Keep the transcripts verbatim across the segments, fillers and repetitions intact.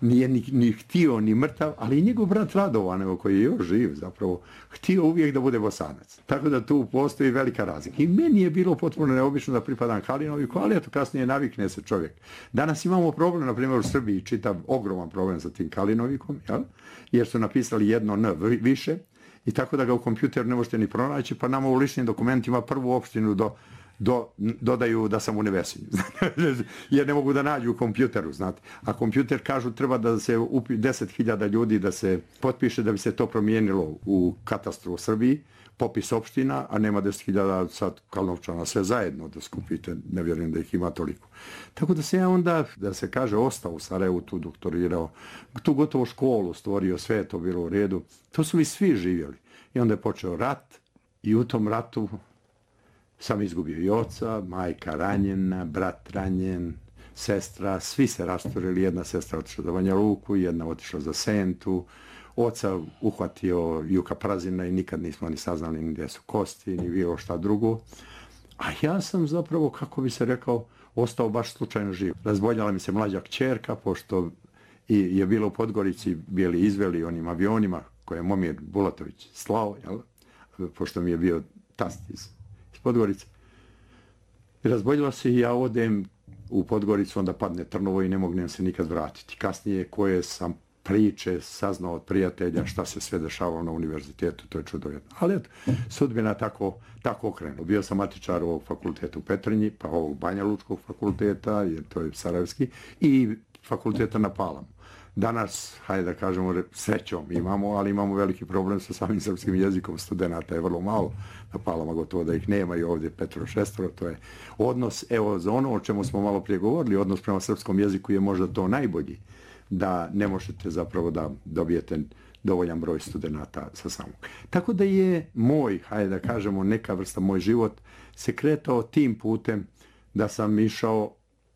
nije ni, ni htio ni mrtav, ali i njegov brat Radovan, evo, koji je još živ zapravo, htio uvijek da bude Bosanac. Tako da tu postoji velika razlika. I meni je bilo potpuno neobično da pripadam Kalinoviku, ali eto kasnije navikne se čovjek. Danas imamo problem, na primjer u Srbiji, čitav ogroman problem sa tim Kalinovikom, jel? Jer su napisali jedno N više i tako da ga u kompjuteru ne možete ni pronaći, pa nama u ličnim dokumentima prvu opštinu do Do, dodaju da sam u Nevesinju, jer ne mogu da nađu u kompjuteru, znate. A kompjuter kažu treba da se upi deset hiljada ljudi da se potpiše da bi se to promijenilo u katastru u Srbiji, popis opština, a nema deset hiljada sad Kalnovčana, sve zajedno da skupite, ne vjerujem da ih ima toliko. Tako da se ja onda, da se kaže, ostao u Sarajevu, tu doktorirao, tu gotovo školu stvorio, sve je to bilo u redu. To su mi svi živjeli. I onda je počeo rat i u tom ratu sam izgubio i oca, majka ranjena, brat ranjen, sestra, svi se rasturili, jedna sestra otišla za Banja Luku, jedna otišla za Sentu, oca uhvatio Juka Prazina i nikad nismo ni saznali ni gdje su kosti, ni bilo šta drugo. A ja sam zapravo, kako bi se rekao, ostao baš slučajno živ. Razboljala mi se mlađa kćerka, pošto i je bilo u Podgorici, bili izveli onim avionima koje je Momir Bulatović slao, jel? Pošto mi je bio tast iz Podgorice. I razboljila se i ja odem u Podgoricu, onda padne Trnovo i ne mognem se nikad vratiti. Kasnije koje sam priče saznao od prijatelja šta se sve dešavalo na univerzitetu, to je čudojedno. Ali eto, sudbina tako, tako okrenula. Bio sam matičar ovog fakulteta u Petrinji, pa ovog Banja Lučkog fakulteta, jer to je Sarajevski, i fakulteta na Palamu. Danas, hajde da kažemo, srećom imamo, ali imamo veliki problem sa samim srpskim jezikom. Studenata je vrlo malo, na Palama gotovo da ih nema i ovdje petro šestoro. To je odnos, evo, za ono o čemu smo malo prije govorili, odnos prema srpskom jeziku je možda to najbolji, da ne možete zapravo da dobijete dovoljan broj studenata sa samog. Tako da je moj, hajde da kažemo, neka vrsta, moj život se kretao tim putem da sam išao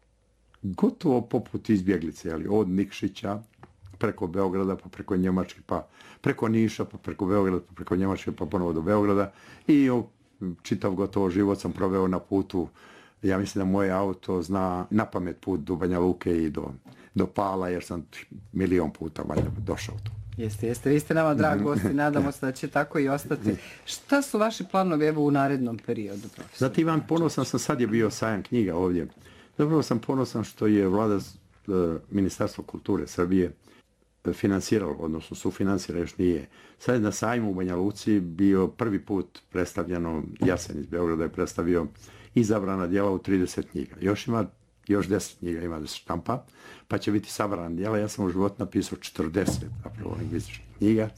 gotovo poput izbjeglice, ali od Nikšića preko Beograda, pa preko Njemačke, pa preko Niša, pa preko Beograda, pa preko Njemačke, pa ponovo do Beograda. I čitav gotovo život sam proveo na putu. Ja mislim da moje auto zna na pamet put do Banja Luke i do, do Pala, jer sam milion puta valjda došao tu. Jeste, jeste. Vi ste nama drag gosti, nadamo se da će tako i ostati. Šta su vaši planovi evo u narednom periodu, profesor? Znate, Ivan, ponosan sam, sad je bio sajam knjiga ovdje. Zapravo sam ponosan što je vlada Ministarstvo kulture Srbije finansiralo, odnosno sufinansira, još nije. Sad je na sajmu u Banja Luci bio prvi put predstavljeno, Jasen iz Beograda je predstavio izabrana djela u trideset knjiga. Još ima, još deset knjiga ima da se štampa, pa će biti sabrana djela. Ja sam u životu napisao četrdeset zapravo lingvističkih knjiga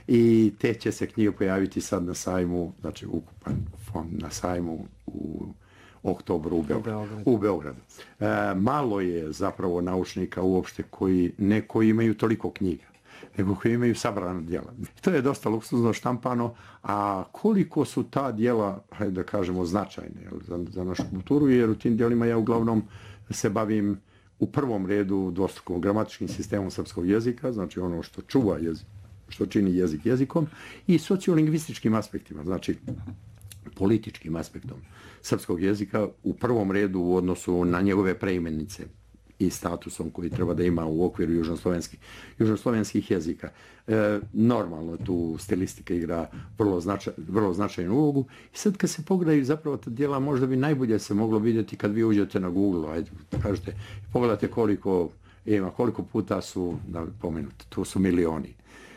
i te će se knjige pojaviti sad na sajmu, znači ukupan fond na sajmu u oktobru u Beogradu. U Beogradu. E, malo je zapravo naučnika uopšte koji ne koji imaju toliko knjiga, nego koji imaju sabrana djela. To je dosta luksuzno štampano, a koliko su ta djela, hajde da kažemo, značajne jel, za, za našu kulturu, jer u tim djelima ja uglavnom se bavim u prvom redu dvostrukom gramatičkim sistemom srpskog jezika, znači ono što čuva jezik, što čini jezik jezikom, i sociolingvističkim aspektima, znači političkim aspektom srpskog jezika u prvom redu u odnosu na njegove preimenice i statusom koji treba da ima u okviru južnoslovenskih, južnoslovenskih jezika. E, normalno tu stilistika igra vrlo, značaj, vrlo značajnu ulogu i sad kad se pogledaju zapravo ta djela možda bi najbolje se moglo vidjeti kad vi uđete na Google, ajde, kažete, pogledate koliko ima, koliko puta su da pomenuti, tu su milioni.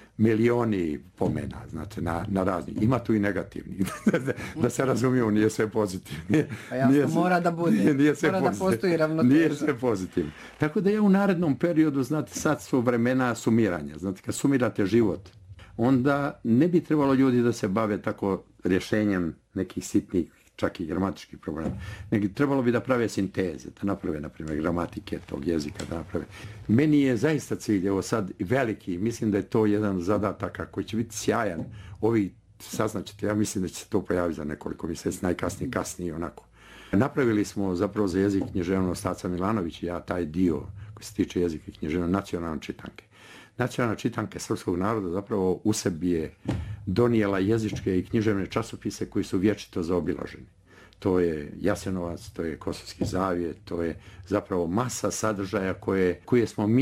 milioni pomena, znate, na, na razni. Ima tu i negativni. Da se razumiju, nije sve pozitivno. Nije, pa jasno, nije, mora da bude. Nije, nije sve mora pozitivno. Da postoji ravnoteža. Nije sve pozitivno. Tako da ja u narednom periodu, znate, sad su vremena sumiranja. Znate, kad sumirate život, onda ne bi trebalo ljudi da se bave tako rješenjem nekih sitnih, čak i gramatičkih problema. Nego trebalo bi da prave sinteze, da naprave, na primjer, gramatike tog jezika, da naprave. Meni je zaista cilj, evo sad, veliki, mislim da je to jedan zadataka koji će biti sjajan. Ovi, saznaćete, ja mislim da će se to pojaviti za nekoliko mjeseci, najkasnije, kasnije, onako. Napravili smo zapravo za jezik književnost Staca Milanović i ja taj dio koji se tiče jezika i književnost, nacionalne čitanke. Nacionalna čitanka srpskog naroda zapravo u sebi je donijela jezičke i književne časopise koji su vječito zaobilaženi. To je Jasenovac, to je Kosovski zavjet, to je zapravo masa sadržaja koje, koje smo mi